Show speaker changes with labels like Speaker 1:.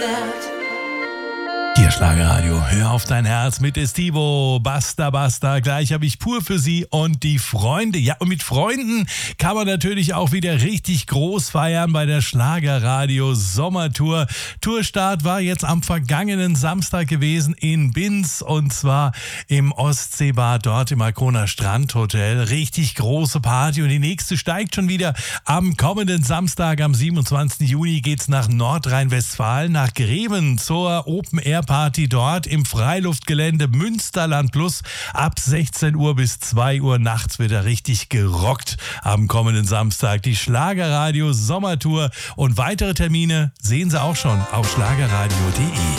Speaker 1: Hier Schlagerradio, hör auf dein Herz mit Estivo, Basta, Basta, gleich habe ich pur für Sie und die Freunde. Ja, und mit Freunden kann man natürlich auch wieder richtig groß feiern bei der Schlagerradio Sommertour. Tourstart war jetzt am vergangenen Samstag gewesen in Binz und zwar im Ostseebad, dort im Arkona Strandhotel. Richtig große Party und die nächste steigt schon wieder. Am kommenden Samstag, am 27. Juni, geht's nach Nordrhein-Westfalen, nach Greven zur Open-Air-Party dort im Freiluftgelände Münsterland Plus. Ab 16 Uhr bis 2 Uhr nachts wird er richtig gerockt am kommenden Samstag. Die Schlagerradio Sommertour und weitere Termine sehen Sie auch schon auf schlagerradio.de.